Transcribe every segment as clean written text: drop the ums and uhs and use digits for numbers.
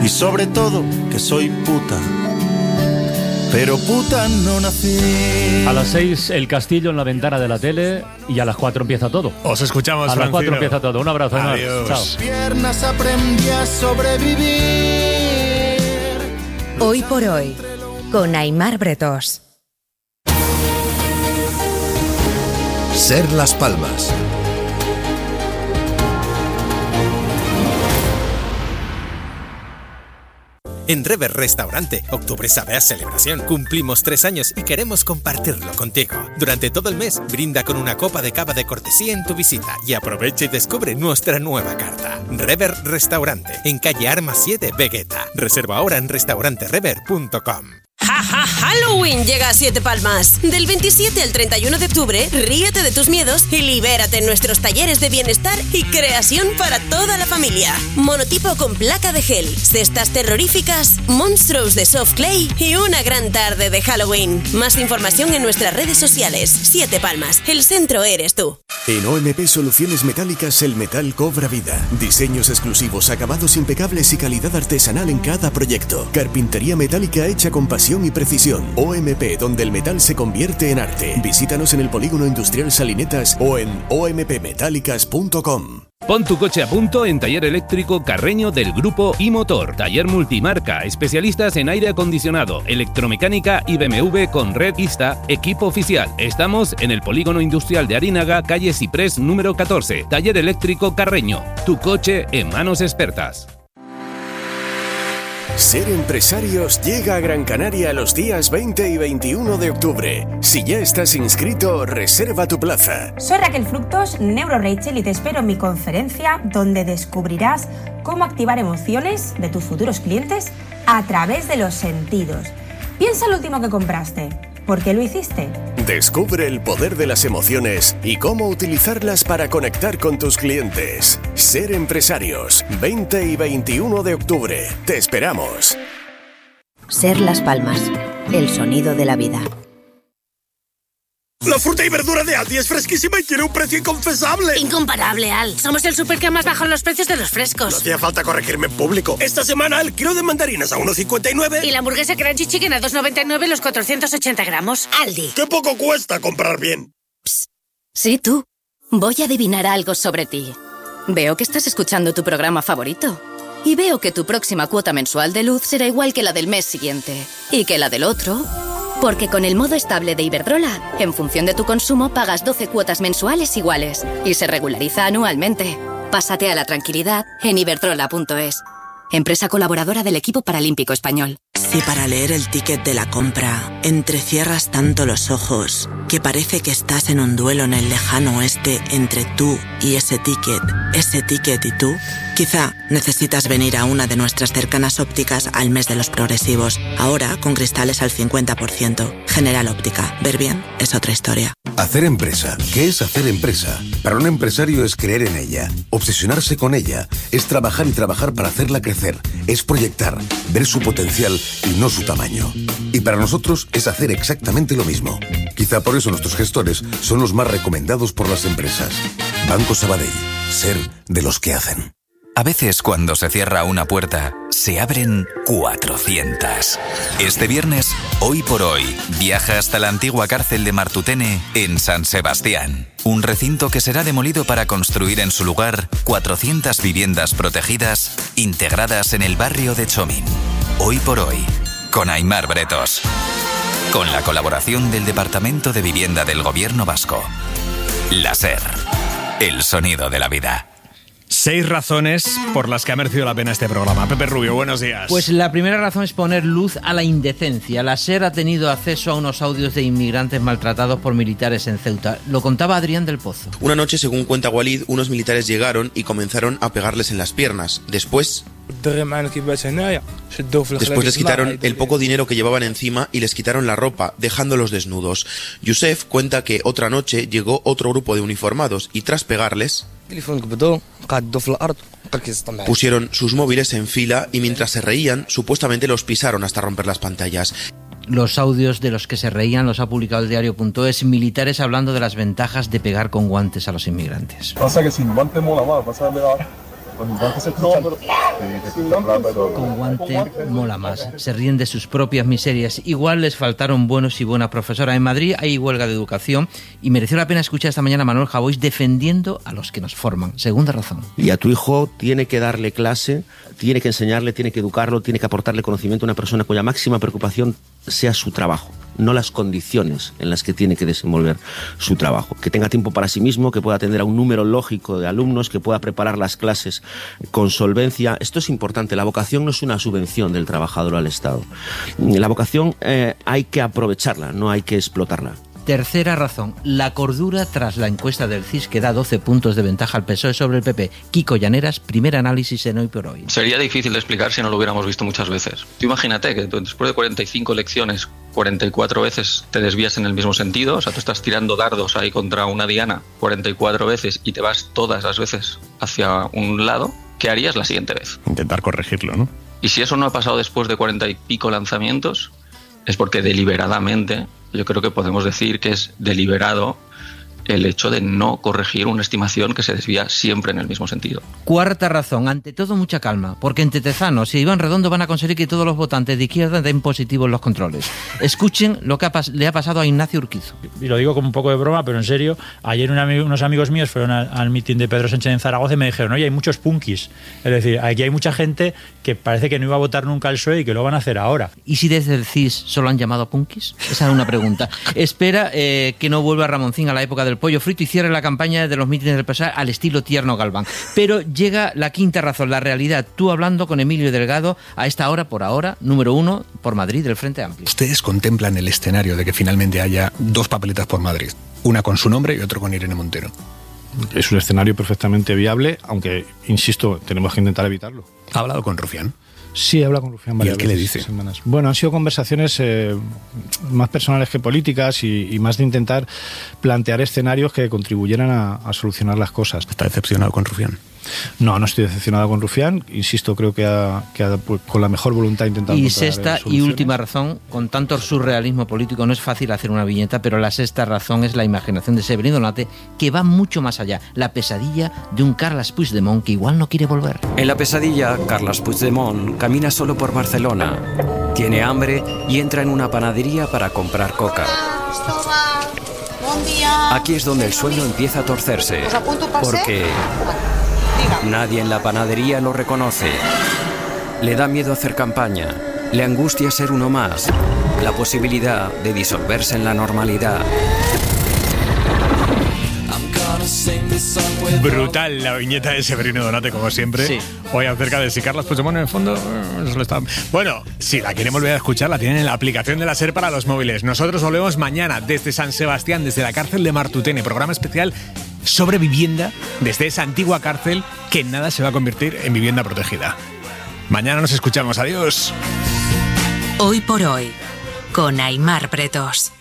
y sobre todo que soy puta. Pero puta no nací. A las 6 el castillo en la ventana de la tele y a las 4 empieza todo. Os escuchamos, a las 4 Francino. empieza todo. Un abrazo. Adiós. Chao. Piernas aprendí a sobrevivir. Hoy por hoy, con Aimar Bretos. Ser Las Palmas. En Rever Restaurante, octubre sabe a celebración. Cumplimos 3 años y queremos compartirlo contigo. Durante todo el mes, brinda con una copa de cava de cortesía en tu visita y aprovecha y descubre nuestra nueva carta. Rever Restaurante, en calle Armas 7, Vegueta. Reserva ahora en restauranterever.com. ¡Ja, ja! Halloween llega a Siete Palmas. Del 27 al 31 de octubre, ríete de tus miedos y libérate en nuestros talleres de bienestar y creación para toda la familia. Monotipo con placa de gel, cestas terroríficas, monstruos de soft clay y una gran tarde de Halloween. Más información en nuestras redes sociales. Siete Palmas, el centro eres tú. En OMP Soluciones Metálicas el metal cobra vida. Diseños exclusivos, acabados impecables y calidad artesanal en cada proyecto. Carpintería metálica hecha con pasión y precisión. OMP, donde el metal se convierte en arte. Visítanos en el Polígono Industrial Salinetas o en ompmetálicas.com. Pon tu coche a punto en Taller Eléctrico Carreño del Grupo iMotor. Taller multimarca, especialistas en aire acondicionado, electromecánica y BMW con red Ista, equipo oficial. Estamos en el Polígono Industrial de Arínaga, calle Ciprés número 14. Taller Eléctrico Carreño. Tu coche en manos expertas. Ser Empresarios llega a Gran Canaria los días 20 y 21 de octubre. Si ya estás inscrito, reserva tu plaza. Soy Raquel Fructos, Neuro Rachel, y te espero en mi conferencia donde descubrirás cómo activar emociones de tus futuros clientes a través de los sentidos. Piensa lo último que compraste. ¿Por qué lo hiciste? Descubre el poder de las emociones y cómo utilizarlas para conectar con tus clientes. Ser Empresarios, 20 y 21 de octubre. Te esperamos. Ser Las Palmas, el sonido de la vida. La fruta y verdura de Aldi es fresquísima y tiene un precio inconfesable. Incomparable, Al. Somos el súper que más bajan los precios de los frescos. No hacía falta corregirme en público. Esta semana el kilo de mandarinas a 1,59. Y la hamburguesa Crunchy Chicken a 2,99 los 480 gramos. Aldi. ¡Qué poco cuesta comprar bien! Psst. Sí, tú. Voy a adivinar algo sobre ti. Veo que estás escuchando tu programa favorito. Y veo que tu próxima cuota mensual de luz será igual que la del mes siguiente. Y que la del otro... Porque con el modo estable de Iberdrola, en función de tu consumo, pagas 12 cuotas mensuales iguales y se regulariza anualmente. Pásate a la tranquilidad en iberdrola.es. Empresa colaboradora del equipo paralímpico español. Si para leer el ticket de la compra entrecierras tanto los ojos que parece que estás en un duelo en el lejano oeste entre tú y ese ticket y tú, quizá necesitas venir a una de nuestras cercanas ópticas al mes de los progresivos. Ahora con cristales al 50%. General Óptica. Ver bien es otra historia. Hacer empresa. ¿Qué es hacer empresa? Para un empresario es creer en ella, obsesionarse con ella, es trabajar y trabajar para hacerla crecer, es proyectar, ver su potencial y no su tamaño. Y para nosotros es hacer exactamente lo mismo. Quizá por eso nuestros gestores son los más recomendados por las empresas. Banco Sabadell. Ser de los que hacen. A veces cuando se cierra una puerta, se abren 400. Este viernes, Hoy por Hoy, viaja hasta la antigua cárcel de Martutene en San Sebastián. Un recinto que será demolido para construir en su lugar 400 viviendas protegidas integradas en el barrio de Chomín. Hoy por Hoy, con Aimar Bretos. Con la colaboración del Departamento de Vivienda del Gobierno Vasco. La SER, el sonido de la vida. 6 razones por las que ha merecido la pena este programa. Pepe Rubio, buenos días. Pues la primera razón es poner luz a la indecencia. La SER ha tenido acceso a unos audios de inmigrantes maltratados por militares en Ceuta. Lo contaba Adrián del Pozo. Una noche, según cuenta Walid, unos militares llegaron y comenzaron a pegarles en las piernas. Después les quitaron el poco dinero que llevaban encima y les quitaron la ropa, dejándolos desnudos. Youssef cuenta que otra noche llegó otro grupo de uniformados y tras pegarles pusieron sus móviles en fila y mientras se reían, supuestamente los pisaron hasta romper las pantallas. Los audios de los que se reían los ha publicado el diario.es, militares hablando de las ventajas de pegar con guantes a los inmigrantes. Pasa que sin guantes mola más, pasa de pegar. Con guante mola más. Se ríen de sus propias miserias. Igual les faltaron buenos y buenas profesoras. En Madrid hay huelga de educación y mereció la pena escuchar esta mañana a Manuel Javois defendiendo a los que nos forman. Segunda razón. Y a tu hijo tiene que darle clase, tiene que enseñarle, tiene que educarlo, tiene que aportarle conocimiento a una persona cuya máxima preocupación sea su trabajo, no las condiciones en las que tiene que desenvolver su trabajo. Que tenga tiempo para sí mismo, que pueda atender a un número lógico de alumnos, que pueda preparar las clases con solvencia. Esto es importante. La vocación no es una subvención del trabajador al Estado. La vocación hay que aprovecharla, no hay que explotarla. Tercera razón, la cordura tras la encuesta del CIS que da 12 puntos de ventaja al PSOE sobre el PP. Kiko Llaneras, primer análisis en Hoy por Hoy. Sería difícil de explicar si no lo hubiéramos visto muchas veces. Tú imagínate que después de 45 elecciones, 44 veces te desvías en el mismo sentido, o sea, tú estás tirando dardos ahí contra una diana 44 veces y te vas todas las veces hacia un lado. ¿Qué harías la siguiente vez? Intentar corregirlo, ¿no? Y si eso no ha pasado después de 40 y pico lanzamientos, es porque deliberadamente, yo creo que podemos decir que es deliberado el hecho de no corregir una estimación que se desvía siempre en el mismo sentido. Cuarta razón, ante todo mucha calma, porque entre Tezanos y Iván Redondo van a conseguir que todos los votantes de izquierda den positivo en los controles. Escuchen lo que le ha pasado a Ignacio Urquizo. Y lo digo como un poco de broma, pero en serio, ayer unos amigos míos fueron al mitin de Pedro Sánchez en Zaragoza y me dijeron, oye, hay muchos punkis. Es decir, aquí hay mucha gente que parece que no iba a votar nunca al PSOE y que lo van a hacer ahora. ¿Y si desde el CIS solo han llamado punkis? Esa es una pregunta. Espera que no vuelva Ramoncín a la época del pollo frito y cierre la campaña de los mítines del PSOE al estilo Tierno Galván. Pero llega la quinta razón, la realidad. Tú hablando con Emilio Delgado a esta hora, por ahora, número 1 por Madrid del Frente Amplio. Ustedes contemplan el escenario de que finalmente haya dos papeletas por Madrid, una con su nombre y otra con Irene Montero. Es un escenario perfectamente viable, aunque, insisto, tenemos que intentar evitarlo. ¿Ha hablado con Rufián? Sí, he hablado con Rufián varias veces. ¿Y él qué le dice? Semanas. Bueno, han sido conversaciones más personales que políticas y más de intentar plantear escenarios que contribuyeran a solucionar las cosas. ¿Está decepcionado con Rufián? No, no estoy decepcionado con Rufián. Insisto, creo que ha pues, con la mejor voluntad intentado. Y sexta y última razón, con tanto surrealismo político no es fácil hacer una viñeta, pero la sexta razón es la imaginación de Severino Donate, que va mucho más allá. La pesadilla de un Carles Puigdemont que igual no quiere volver. En la pesadilla, Carles Puigdemont camina solo por Barcelona. Tiene hambre y entra en una panadería para comprar coca. Aquí es donde el sueño empieza a torcerse, porque nadie en la panadería lo reconoce. Le da miedo hacer campaña, le angustia ser uno más, la posibilidad de disolverse en la normalidad. Brutal la viñeta de Severino Donate, como siempre. Sí. Hoy acerca de si Carles Puigdemont en el fondo solo está... Bueno, si la quieren volver a escuchar, la tienen en la aplicación de la SER para los móviles. Nosotros volvemos mañana desde San Sebastián, desde la cárcel de Martutene, programa especial sobre vivienda desde esa antigua cárcel que en nada se va a convertir en vivienda protegida. Mañana nos escuchamos. Adiós. Hoy por hoy, con Aimar Pretos.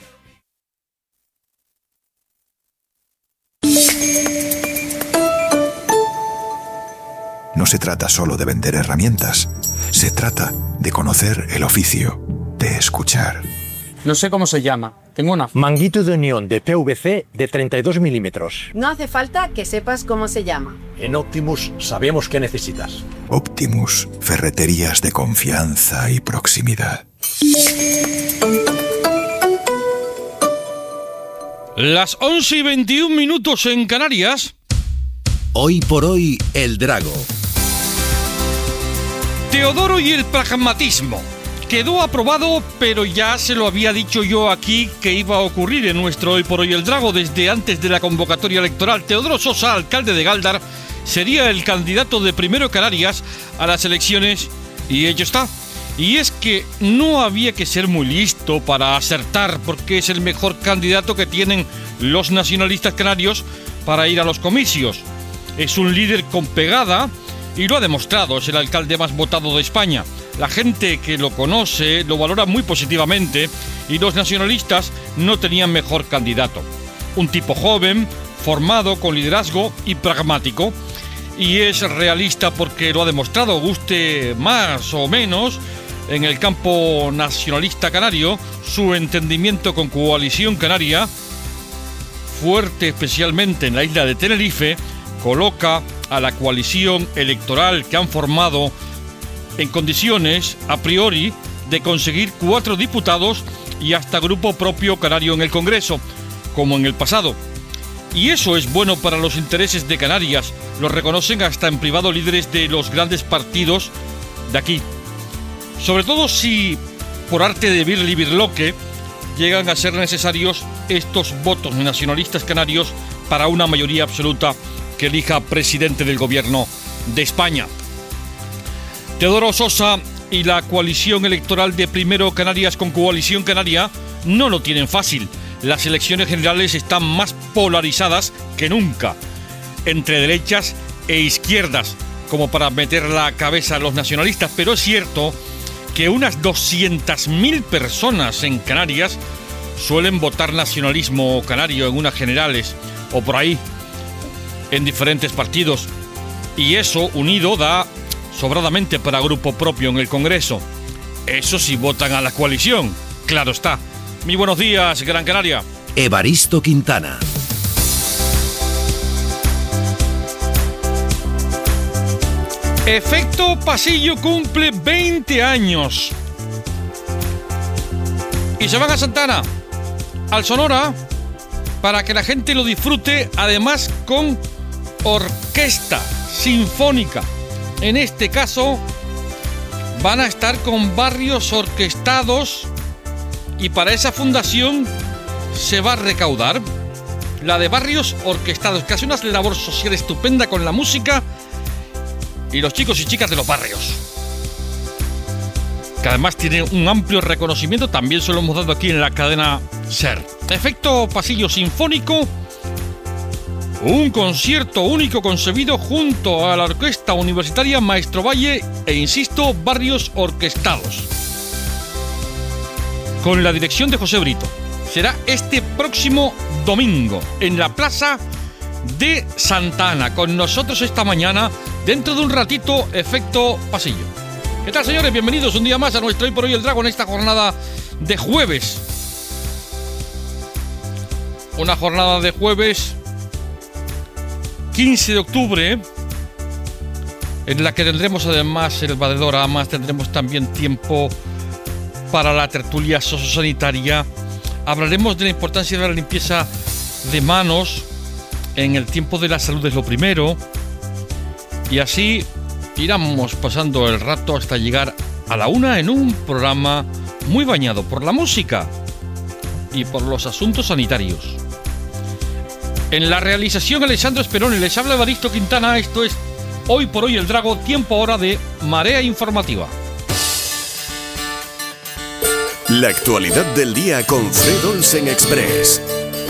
No se trata solo de vender herramientas, se trata de conocer el oficio, de escuchar. No sé cómo se llama. Tengo una manguito de unión de PVC de 32 milímetros. No hace falta que sepas cómo se llama. En Optimus sabemos qué necesitas. Optimus, ferreterías de confianza y proximidad. Las 11:21 en Canarias. Hoy por hoy, el Drago. Teodoro y el pragmatismo. Quedó aprobado, pero ya se lo había dicho yo aquí que iba a ocurrir en nuestro Hoy por Hoy el Drago desde antes de la convocatoria electoral. Teodoro Sosa, alcalde de Gáldar, sería el candidato de Primero Canarias a las elecciones y ello está. Y es que no había que ser muy listo para acertar, porque es el mejor candidato que tienen los nacionalistas canarios para ir a los comicios. Es un líder con pegada y lo ha demostrado, es el alcalde más votado de España. La gente que lo conoce lo valora muy positivamente y los nacionalistas no tenían mejor candidato. Un tipo joven, formado, con liderazgo y pragmático. Y es realista porque lo ha demostrado, guste más o menos. En el campo nacionalista canario, su entendimiento con Coalición Canaria, fuerte especialmente en la isla de Tenerife, coloca a la coalición electoral que han formado en condiciones, a priori, de conseguir 4 diputados y hasta grupo propio canario en el Congreso, como en el pasado. Y eso es bueno para los intereses de Canarias, lo reconocen hasta en privado líderes de los grandes partidos de aquí. Sobre todo si, por arte de birli-birloque, llegan a ser necesarios estos votos nacionalistas canarios para una mayoría absoluta que elija presidente del gobierno de España. Teodoro Sosa y la coalición electoral de Primero Canarias con Coalición Canaria no lo tienen fácil. Las elecciones generales están más polarizadas que nunca, entre derechas e izquierdas, como para meter la cabeza a los nacionalistas, pero es cierto que unas 200.000 personas en Canarias suelen votar nacionalismo canario en unas generales o por ahí, en diferentes partidos, y eso unido da sobradamente para grupo propio en el Congreso. Eso sí votan a la coalición, claro está. Muy buenos días, Gran Canaria. Evaristo Quintana. Efecto Pasillo cumple 20 años. Y se van a Santana, al Sonora, para que la gente lo disfrute, además con orquesta sinfónica. En este caso, van a estar con barrios orquestados y para esa fundación se va a recaudar la de barrios orquestados, que hace una labor social estupenda con la música y los chicos y chicas de los barrios, que además tiene un amplio reconocimiento. También se lo hemos dado aquí en la cadena SER. Efecto Pasillo Sinfónico, un concierto único concebido junto a la Orquesta Universitaria Maestro Valle e, insisto, barrios orquestados, con la dirección de José Brito. Será este próximo domingo en la Plaza de Santa Ana. Con nosotros esta mañana, dentro de un ratito, Efecto Pasillo. ¿Qué tal, señores? Bienvenidos un día más a nuestro Hoy por Hoy el Drago en esta jornada de jueves. Una jornada de jueves 15 de octubre, en la que tendremos además el Badedora, más tendremos también tiempo para la tertulia sociosanitaria. Hablaremos de la importancia de la limpieza de manos en el tiempo de la salud, es lo primero, y así iremos pasando el rato hasta llegar a la 1 en un programa muy bañado por la música y por los asuntos sanitarios. En la realización, Alessandro Esperoni, les habla Evaristo Quintana. Esto es Hoy por Hoy el Drago, tiempo ahora de Marea Informativa. La actualidad del día con Fred Olsen Express.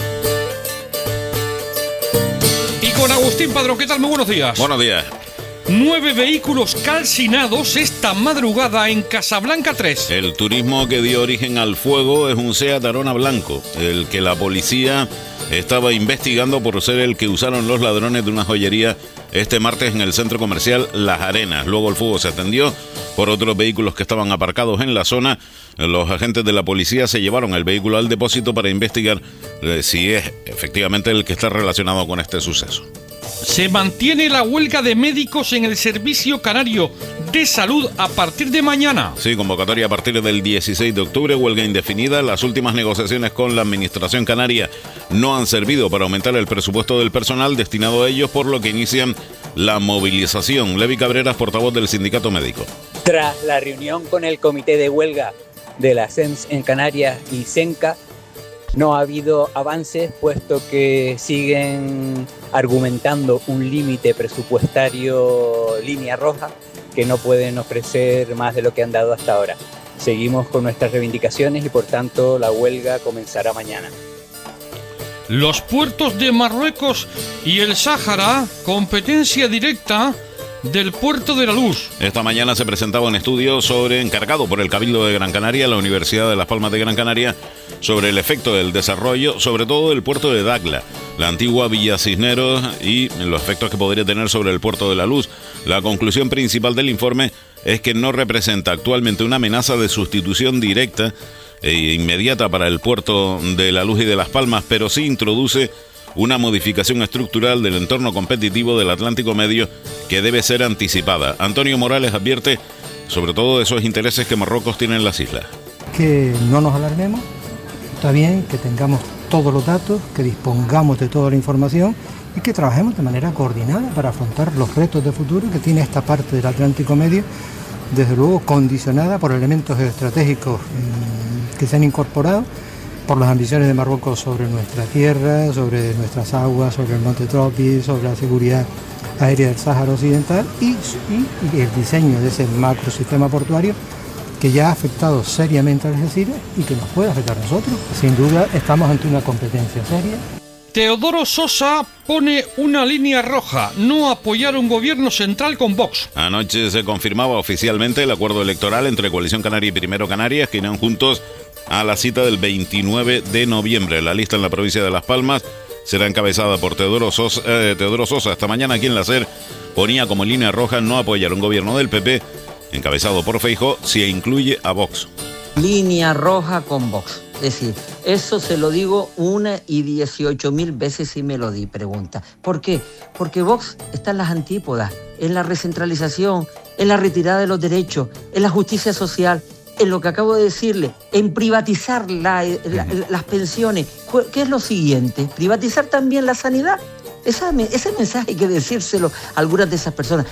Y con Agustín Padrón, ¿qué tal? Muy buenos días. Buenos días. 9 vehículos calcinados esta madrugada en Casablanca 3. El turismo que dio origen al fuego es un Seat Arona blanco, el que la policía estaba investigando por ser el que usaron los ladrones de una joyería este martes en el centro comercial Las Arenas. Luego el fuego se atendió por otros vehículos que estaban aparcados en la zona. Los agentes de la policía se llevaron el vehículo al depósito para investigar si es efectivamente el que está relacionado con este suceso. Se mantiene la huelga de médicos en el Servicio Canario de Salud a partir de mañana. Sí, convocatoria a partir del 16 de octubre, huelga indefinida. Las últimas negociaciones con la Administración Canaria no han servido para aumentar el presupuesto del personal destinado a ellos, por lo que inician la movilización. Levi Cabreras, portavoz del Sindicato Médico. Tras la reunión con el Comité de Huelga de la SENS en Canarias y SENCA, no ha habido avances, puesto que siguen argumentando un límite presupuestario línea roja, que no pueden ofrecer más de lo que han dado hasta ahora. Seguimos con nuestras reivindicaciones y por tanto la huelga comenzará mañana. Los puertos de Marruecos y el Sáhara, competencia directa del Puerto de la Luz. Esta mañana se presentaba un estudio encargado por el Cabildo de Gran Canaria, la Universidad de Las Palmas de Gran Canaria, sobre el efecto del desarrollo, sobre todo del puerto de Dacla, la antigua Villa Cisneros, y los efectos que podría tener sobre el Puerto de la Luz. La conclusión principal del informe es que no representa actualmente una amenaza de sustitución directa e inmediata para el Puerto de la Luz y de Las Palmas, pero sí introduce una modificación estructural del entorno competitivo del Atlántico Medio que debe ser anticipada. Antonio Morales advierte sobre todo de esos intereses que Marruecos tiene en las islas. Que no nos alarmemos, está bien que tengamos todos los datos, que dispongamos de toda la información y que trabajemos de manera coordinada para afrontar los retos de futuro que tiene esta parte del Atlántico Medio, desde luego condicionada por elementos estratégicos que se han incorporado por las ambiciones de Marruecos sobre nuestra tierra, sobre nuestras aguas, sobre el monte Tropis, sobre la seguridad aérea del Sáhara Occidental y el diseño de ese macrosistema portuario que ya ha afectado seriamente a Algeciras y que nos puede afectar a nosotros. Sin duda estamos ante una competencia seria. Teodoro Sosa pone una línea roja: no apoyar un gobierno central con Vox. Anoche se confirmaba oficialmente el acuerdo electoral entre Coalición Canaria y Primero Canarias, que irán juntos a la cita del 29 de noviembre. La lista en la provincia de Las Palmas será encabezada por Teodoro Sosa. Esta mañana aquí en la SER ponía como línea roja no apoyar un gobierno del PP encabezado por Feijóo si incluye a Vox. Línea roja con Vox. Es decir, eso se lo digo 1.018.000 veces si me lo pregunta. ¿Por qué? Porque Vox está en las antípodas, en la recentralización, en la retirada de los derechos, en la justicia social, en lo que acabo de decirle, en privatizar las pensiones. ¿Qué es lo siguiente? ¿Privatizar también la sanidad? Ese mensaje hay que decírselo a algunas de esas personas.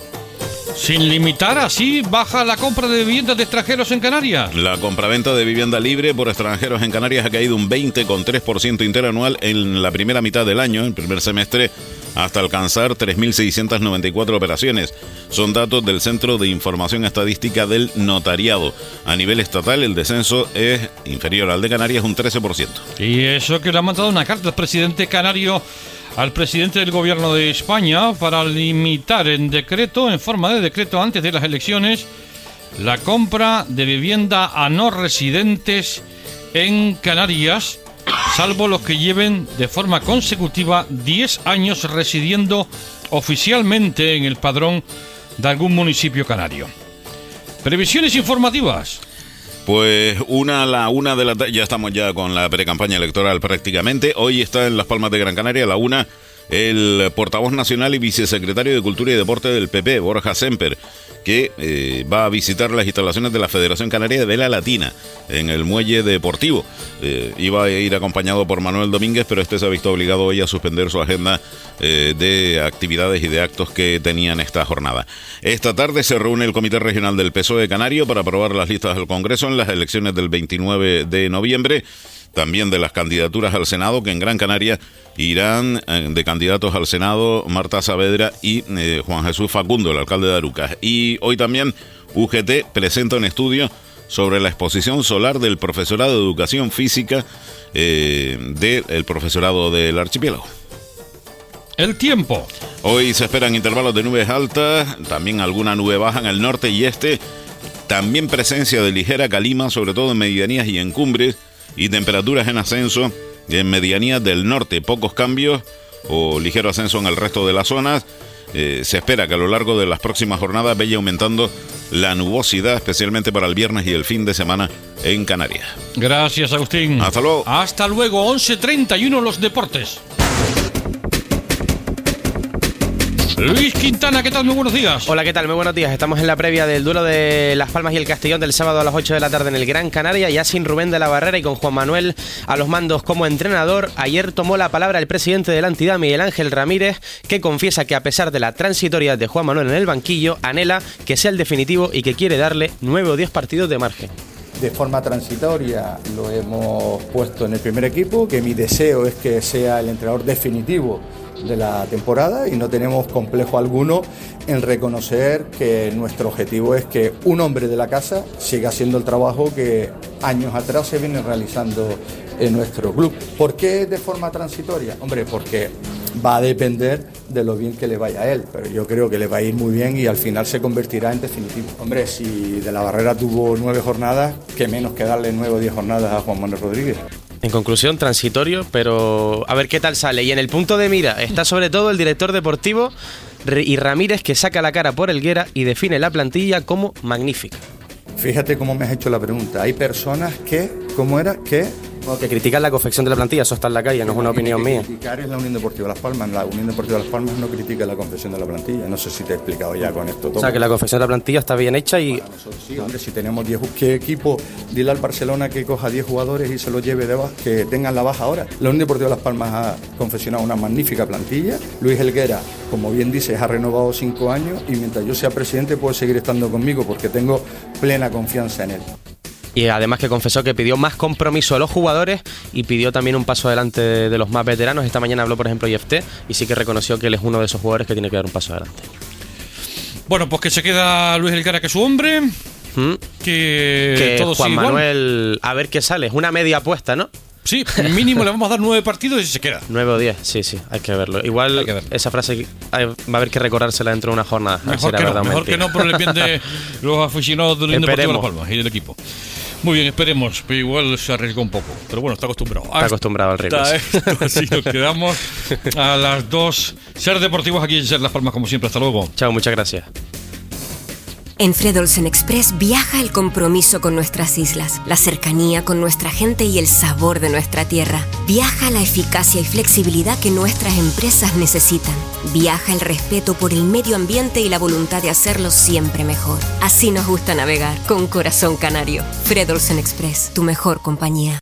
Sin limitar, así baja la compra de viviendas de extranjeros en Canarias. La compraventa de vivienda libre por extranjeros en Canarias ha caído un 20,3% interanual en la primera mitad del año, el primer semestre, hasta alcanzar 3.694 operaciones. Son datos del Centro de Información Estadística del Notariado. A nivel estatal, el descenso es inferior al de Canarias, un 13%. Y eso que le ha mandado una carta al presidente canario al presidente del gobierno de España para limitar en forma de decreto antes de las elecciones, la compra de vivienda a no residentes en Canarias, salvo los que lleven de forma consecutiva 10 años residiendo oficialmente en el padrón de algún municipio canario. Previsiones informativas. Pues la una de la tarde, ya estamos ya con la precampaña electoral prácticamente. Hoy está en Las Palmas de Gran Canaria a la 1 el portavoz nacional y vicesecretario de Cultura y Deporte del PP, Borja Semper, que va a visitar las instalaciones de la Federación Canaria de la Latina en el muelle deportivo. Iba a ir acompañado por Manuel Domínguez, pero se ha visto obligado hoy a suspender su agenda de actividades y de actos que tenían esta jornada. Esta tarde se reúne el Comité Regional del PSOE Canario para aprobar las listas del Congreso en las elecciones del 29 de noviembre. También de las candidaturas al Senado, que en Gran Canaria irán de candidatos al Senado Marta Saavedra y Juan Jesús Facundo, el alcalde de Arucas. Y hoy también UGT presenta un estudio sobre la exposición solar del profesorado de Educación Física del profesorado del archipiélago. El tiempo. Hoy se esperan intervalos de nubes altas, también alguna nube baja en el norte y este, también presencia de ligera calima, sobre todo en medianías y en cumbres, y temperaturas en ascenso en medianías del norte, pocos cambios o ligero ascenso en el resto de las zonas. Se espera que a lo largo de las próximas jornadas vaya aumentando la nubosidad, especialmente para el viernes y el fin de semana en Canarias. Gracias, Agustín. Hasta luego. Hasta luego, 11:31 los deportes. Luis Quintana, ¿qué tal? Muy buenos días. Hola, ¿qué tal? Muy buenos días. Estamos en la previa del duelo de Las Palmas y el Castellón del sábado a las 8 de la tarde en el Gran Canaria, ya sin Rubén de la Barrera y con Juan Manuel a los mandos como entrenador. Ayer tomó la palabra el presidente de la entidad, Miguel Ángel Ramírez, que confiesa que a pesar de la transitoriedad de Juan Manuel en el banquillo, anhela que sea el definitivo y que quiere darle 9 o 10 partidos de margen. De forma transitoria lo hemos puesto en el primer equipo, que mi deseo es que sea el entrenador definitivo de la temporada y no tenemos complejo alguno en reconocer que nuestro objetivo es que un hombre de la casa siga haciendo el trabajo que años atrás se viene realizando en nuestro club. ¿Por qué de forma transitoria? Hombre, porque va a depender de lo bien que le vaya a él, pero yo creo que le va a ir muy bien y al final se convertirá en definitivo. Hombre, si de la Barrera tuvo 9 jornadas, qué menos que darle 9 o 10 jornadas a Juan Manuel Rodríguez. En conclusión, transitorio, pero a ver qué tal sale. Y en el punto de mira está sobre todo el director deportivo y Ramírez, que saca la cara por Helguera y define la plantilla como magnífica. Fíjate cómo me has hecho la pregunta. Hay personas que, ¿cómo era? Que Que critican la confección de la plantilla, eso está en la calle, no es una opinión mía. Criticar es la Unión Deportiva Las Palmas. La Unión Deportiva Las Palmas no critica la confección de la plantilla. No sé si te he explicado ya con esto todo. O sea, que la confección de la plantilla está bien hecha y... Sí, hombre, si tenemos 10... ¿Qué equipo? Dile al Barcelona que coja 10 jugadores y se los lleve de baja, que tengan la baja ahora. La Unión Deportiva Las Palmas ha confeccionado una magnífica plantilla. Luis Helguera, como bien dices, ha renovado 5 años y mientras yo sea presidente puede seguir estando conmigo porque tengo plena confianza en él. Y además que confesó que pidió más compromiso de los jugadores y pidió también un paso adelante de los más veteranos. Esta mañana habló, por ejemplo, IFT y sí que reconoció que él es uno de esos jugadores que tiene que dar un paso adelante. Bueno, pues que se queda Luis Helguera, que es su hombre. Que todo Juan sigue Manuel, igual. a ver qué sale. Es una media apuesta, ¿no? Sí, mínimo le vamos a dar 9 partidos y se queda. 9 o 10, sí, hay que verlo. Igual esa frase va a haber que recordársela dentro de una jornada. Mejor que no por el bien de los aficionados del Unión Deportiva Las Palmas y del equipo. Muy bien, esperemos, pero igual se arriesgó un poco. Pero bueno, está acostumbrado. Está acostumbrado al riesgo. Así nos quedamos a las 2. Ser deportivos aquí en Ser Las Palmas, como siempre. Hasta luego. Chao, muchas gracias. En Fred Olsen Express viaja el compromiso con nuestras islas, la cercanía con nuestra gente y el sabor de nuestra tierra. Viaja la eficacia y flexibilidad que nuestras empresas necesitan. Viaja el respeto por el medio ambiente y la voluntad de hacerlo siempre mejor. Así nos gusta navegar, con corazón canario. Fred Olsen Express, tu mejor compañía.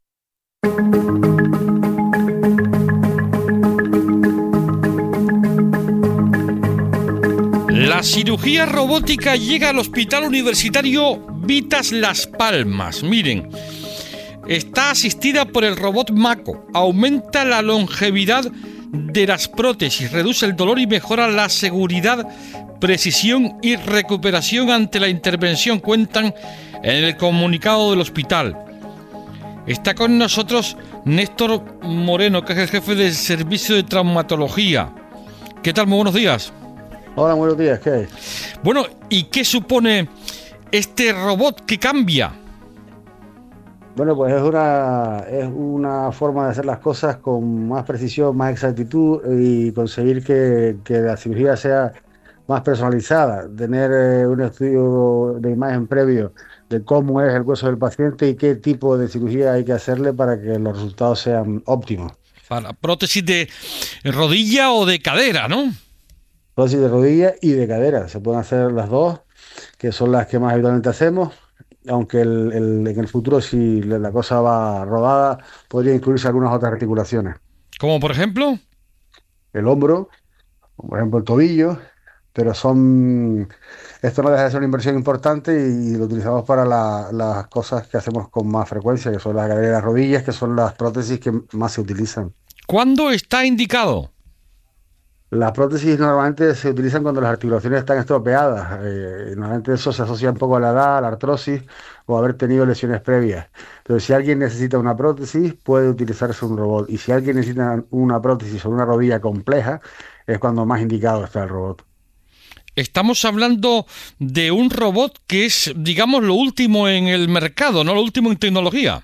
La cirugía robótica llega al Hospital Universitario Vitas Las Palmas. Miren, está asistida por el robot Mako. Aumenta la longevidad de las prótesis, reduce el dolor y mejora la seguridad, precisión y recuperación ante la intervención, cuentan en el comunicado del hospital. Está con nosotros Néstor Moreno, que es el jefe del servicio de traumatología. ¿Qué tal? Muy buenos días. Hola, buenos días, ¿qué hay? Bueno, ¿y qué supone este robot que cambia? Bueno, pues es una forma de hacer las cosas con más precisión, más exactitud y conseguir que la cirugía sea más personalizada, tener un estudio de imagen previo de cómo es el hueso del paciente y qué tipo de cirugía hay que hacerle para que los resultados sean óptimos. Para prótesis de rodilla o de cadera, ¿no? Prótesis de rodilla y de cadera, se pueden hacer las dos, que son las que más habitualmente hacemos, aunque en el futuro, si la cosa va rodada, podría incluirse algunas otras articulaciones. ¿Como por ejemplo? El hombro, por ejemplo el tobillo, pero esto no deja de ser una inversión importante y lo utilizamos para las cosas que hacemos con más frecuencia, que son las cadera y las rodillas, que son las prótesis que más se utilizan. ¿Cuándo está indicado? Las prótesis normalmente se utilizan cuando las articulaciones están estropeadas. Normalmente eso se asocia un poco a la edad, a la artrosis o a haber tenido lesiones previas. Pero si alguien necesita una prótesis, puede utilizarse un robot. Y si alguien necesita una prótesis o una rodilla compleja, es cuando más indicado está el robot. Estamos hablando de un robot que es, digamos, lo último en el mercado, no lo último en tecnología.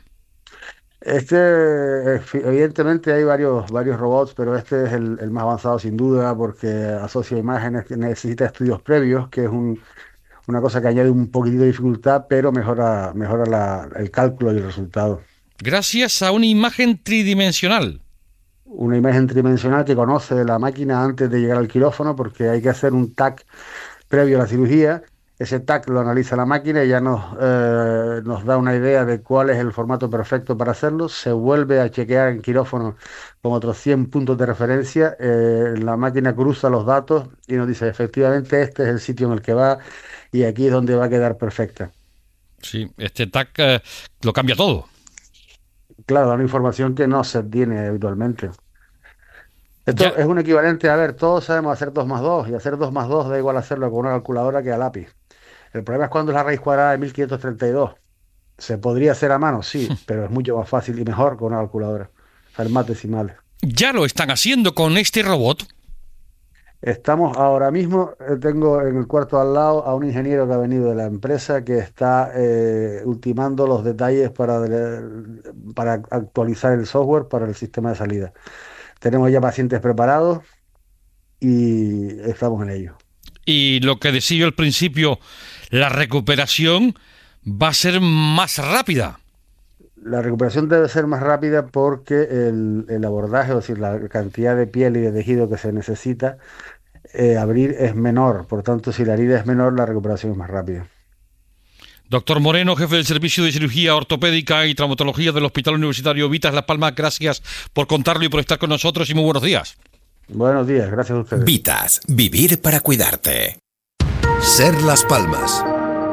Evidentemente hay varios robots, pero este es el más avanzado sin duda porque asocia imágenes que necesita estudios previos, que es una cosa que añade un poquitito de dificultad, pero mejora el cálculo y el resultado. Gracias a una imagen tridimensional. Una imagen tridimensional que conoce la máquina antes de llegar al quirófano, porque hay que hacer un TAC previo a la cirugía. Ese TAC lo analiza la máquina y ya nos da una idea de cuál es el formato perfecto para hacerlo. Se vuelve a chequear en quirófano con otros 100 puntos de referencia. La máquina cruza los datos y nos dice, efectivamente, este es el sitio en el que va y aquí es donde va a quedar perfecta. Sí, este TAC lo cambia todo. Claro, da una información que no se tiene habitualmente. Esto es un equivalente, todos sabemos hacer 2 más 2 y hacer 2 más 2 da igual hacerlo con una calculadora que a lápiz. El problema es cuando es la raíz cuadrada de 1532. Se podría hacer a mano, sí, pero es mucho más fácil y mejor con una calculadora. Hacer más decimales. ¿Ya lo están haciendo con este robot? Estamos ahora mismo, tengo en el cuarto al lado a un ingeniero que ha venido de la empresa que está ultimando los detalles para actualizar el software para el sistema de salida. Tenemos ya pacientes preparados y estamos en ello. Y lo que decía yo al principio, la recuperación va a ser más rápida. La recuperación debe ser más rápida porque el abordaje, es decir, la cantidad de piel y de tejido que se necesita abrir es menor. Por tanto, si la herida es menor, la recuperación es más rápida. Doctor Moreno, jefe del Servicio de Cirugía Ortopédica y Traumatología del Hospital Universitario Vitas Las Palmas, gracias por contarlo y por estar con nosotros y muy buenos días. Buenos días, gracias a ustedes. Vitas, vivir para cuidarte. Ser Las Palmas.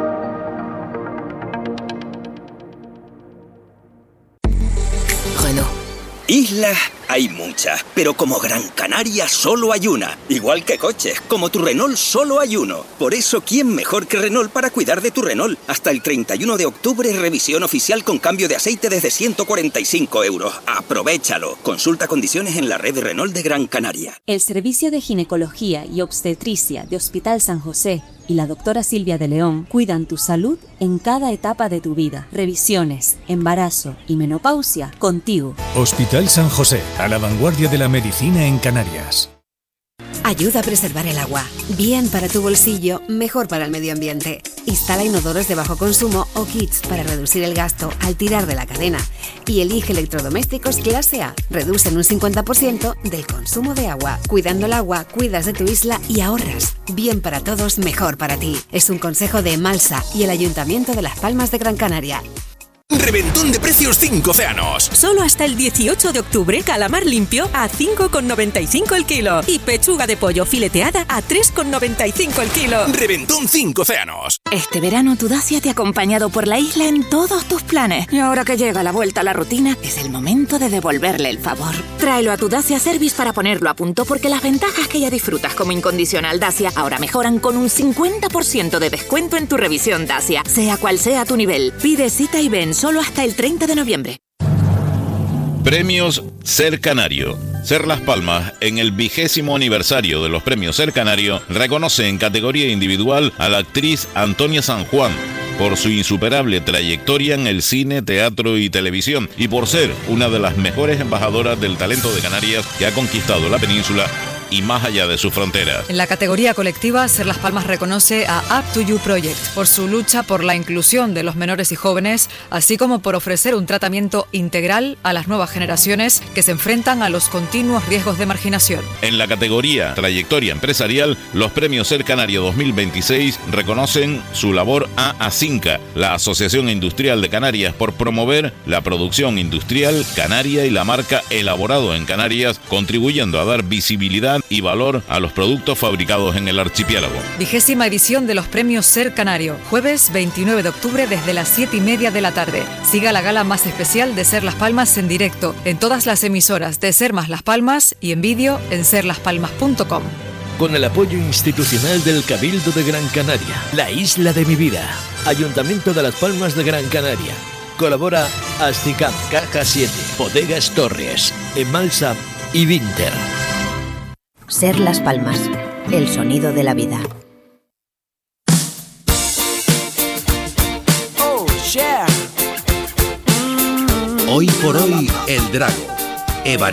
Islas hay muchas, pero como Gran Canaria solo hay una. Igual que coches, como tu Renault solo hay uno. Por eso, ¿quién mejor que Renault para cuidar de tu Renault? Hasta el 31 de octubre, revisión oficial con cambio de aceite desde 145 €. ¡Aprovechalo! Consulta condiciones en la red Renault de Gran Canaria. El Servicio de Ginecología y Obstetricia de Hospital San José y la doctora Silvia de León cuidan tu salud en cada etapa de tu vida. Revisiones, embarazo y menopausia contigo. Hospital San José, a la vanguardia de la medicina en Canarias. Ayuda a preservar el agua. Bien para tu bolsillo, mejor para el medio ambiente. Instala inodoros de bajo consumo o kits para reducir el gasto al tirar de la cadena. Y elige electrodomésticos clase A. Reducen un 50% del consumo de agua. Cuidando el agua, cuidas de tu isla y ahorras. Bien para todos, mejor para ti. Es un consejo de Emalsa y el Ayuntamiento de Las Palmas de Gran Canaria. Reventón de precios 5 océanos. Solo hasta el 18 de octubre, calamar limpio a 5,95 el kilo. Y pechuga de pollo fileteada a 3,95 el kilo. Reventón 5 océanos. Este verano tu Dacia te ha acompañado por la isla en todos tus planes. Y ahora que llega la vuelta a la rutina, es el momento de devolverle el favor. Tráelo a tu Dacia Service para ponerlo a punto, porque las ventajas que ya disfrutas como incondicional Dacia ahora mejoran con un 50% de descuento en tu revisión Dacia. Sea cual sea tu nivel. Pide cita y ven solo hasta el 30 de noviembre. Premios Ser Canario. Ser Las Palmas, en el 20º aniversario de los Premios Ser Canario, reconoce en categoría individual a la actriz Antonia San Juan por su insuperable trayectoria en el cine, teatro y televisión, y por ser una de las mejores embajadoras del talento de Canarias que ha conquistado la península y más allá de sus fronteras. En la categoría colectiva, Ser Las Palmas reconoce a Up to You Project por su lucha por la inclusión de los menores y jóvenes, así como por ofrecer un tratamiento integral a las nuevas generaciones que se enfrentan a los continuos riesgos de marginación. En la categoría Trayectoria Empresarial, los Premios Ser Canario 2026 reconocen su labor a ASINCA, la Asociación Industrial de Canarias, por promover la producción industrial canaria y la marca Elaborado en Canarias, contribuyendo a dar visibilidad y valor a los productos fabricados en el archipiélago. 20ª edición de los Premios Ser Canario, jueves 29 de octubre desde las 7:30 de la tarde. Siga la gala más especial de Ser Las Palmas en directo, en todas las emisoras de Ser Más Las Palmas y en vídeo en serlaspalmas.com. Con el apoyo institucional del Cabildo de Gran Canaria, la isla de mi vida, Ayuntamiento de Las Palmas de Gran Canaria. Colabora Asticam, Caja 7, Bodegas Torres, Emalsa y Vinter. Ser Las Palmas, el sonido de la vida. Hoy por hoy, El Drago.